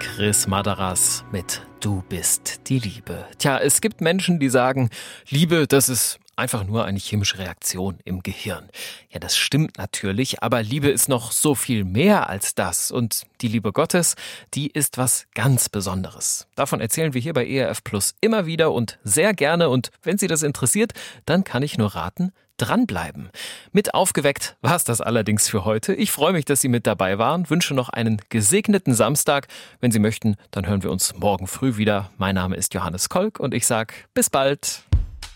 Chris Madaras mit Du bist die Liebe. Tja, es gibt Menschen, die sagen, Liebe, das ist einfach nur eine chemische Reaktion im Gehirn. Ja, das stimmt natürlich, aber Liebe ist noch so viel mehr als das. Und die Liebe Gottes, die ist was ganz Besonderes. Davon erzählen wir hier bei ERF Plus immer wieder und sehr gerne. Und wenn Sie das interessiert, dann kann ich nur raten, dranbleiben. Mit aufgeweckt war es das allerdings für heute. Ich freue mich, dass Sie mit dabei waren, wünsche noch einen gesegneten Samstag. Wenn Sie möchten, dann hören wir uns morgen früh wieder. Mein Name ist Johannes Kolk und ich sage bis bald.